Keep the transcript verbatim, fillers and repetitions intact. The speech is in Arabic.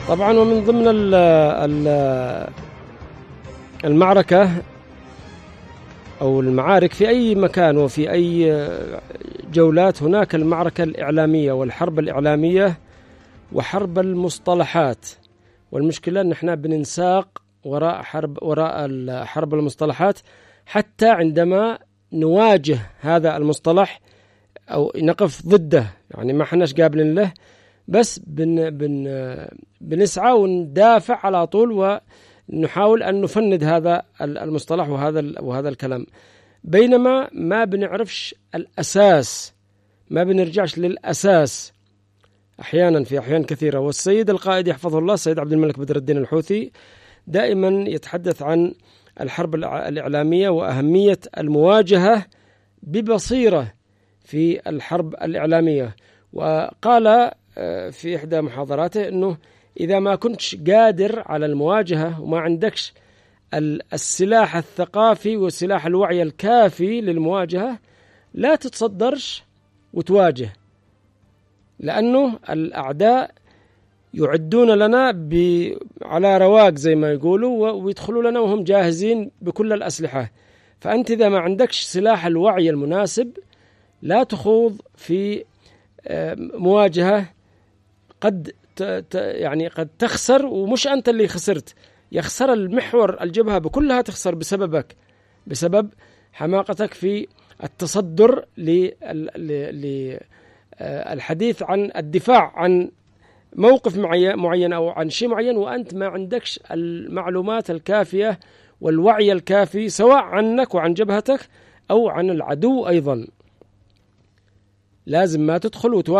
طبعا ومن ضمن ال ال المعركة أو المعارك في أي مكان وفي أي جولات هناك المعركة الإعلامية والحرب الإعلامية وحرب المصطلحات. والمشكلة أن احنا بننساق وراء حرب وراء حرب المصطلحات حتى عندما نواجه هذا المصطلح أو نقف ضده، يعني ما حناش قابلين له، بس بن بن بنسعى وندافع على طول ونحاول أن نفند هذا المصطلح وهذا وهذا الكلام، بينما ما بنعرفش الأساس، ما بنرجعش للأساس أحيانا في أحيان كثيرة. والسيد القائد يحفظه الله السيد عبد الملك بدر الدين الحوثي دائما يتحدث عن الحرب الإعلامية وأهمية المواجهة ببصيرة في الحرب الإعلامية. وقال في إحدى محاضراته أنه إذا ما كنتش قادر على المواجهة وما عندكش السلاح الثقافي والسلاح الوعي الكافي للمواجهة لا تتصدرش وتواجه، لأنه الأعداء يعدون لنا على رواق زي ما يقولوا ويدخلوا لنا وهم جاهزين بكل الأسلحة. فأنت إذا ما عندكش سلاح الوعي المناسب لا تخوض في مواجهة قد يعني قد تخسر، ومش أنت اللي خسرت، يخسر المحور الجبهة بكلها تخسر بسببك، بسبب حماقتك في التصدر للحديث عن الدفاع عن موقف معين أو عن شيء معين وأنت ما عندكش المعلومات الكافية والوعي الكافي سواء عنك وعن جبهتك أو عن العدو. أيضا لازم ما تدخل وتواجه